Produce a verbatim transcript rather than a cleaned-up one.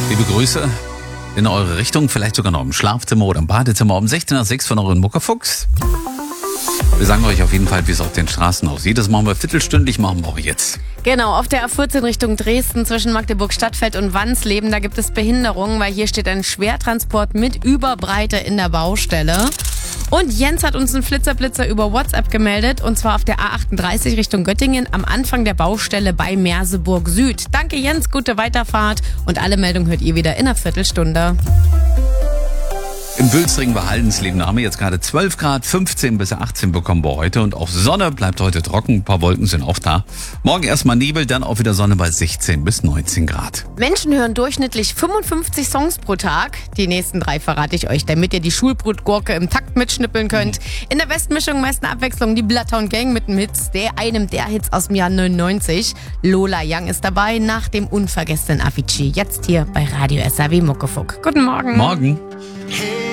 Liebe Grüße in eure Richtung, vielleicht sogar noch im Schlafzimmer oder im Badezimmer um sechzehn nach sechs von euren Muckefuchs. Wir sagen euch auf jeden Fall, wie es auf den Straßen aussieht. Das machen wir viertelstündlich, machen wir auch jetzt. Genau, auf der A vierzehn Richtung Dresden zwischen Magdeburg-Stadtfeld und Wansleben, da gibt es Behinderungen, weil hier steht ein Schwertransport mit Überbreite in der Baustelle. Und Jens hat uns einen Flitzerblitzer über WhatsApp gemeldet, und zwar auf der A achtunddreißig Richtung Göttingen am Anfang der Baustelle bei Merseburg Süd. Danke Jens, gute Weiterfahrt, und alle Meldungen hört ihr wieder in einer Viertelstunde. In Wülstring bei Haldensleben haben wir jetzt gerade zwölf Grad, fünfzehn bis achtzehn bekommen wir heute, und auch Sonne, bleibt heute trocken, ein paar Wolken sind auch da. Morgen erstmal Nebel, dann auch wieder Sonne bei sechzehn bis neunzehn Grad. Menschen hören durchschnittlich fünfundfünfzig Songs pro Tag. Die nächsten drei verrate ich euch, damit ihr die Schulbrotgurke im Takt mitschnippeln könnt. In der Bestmischung meist eine Abwechslung, die Bloodhound Gang mit einem Hits, der einem der Hits aus dem Jahr neunundneunzig. Lola Young ist dabei nach dem unvergessenen Avicii. Jetzt hier bei Radio S A W Muckefuck. Guten Morgen. Morgen.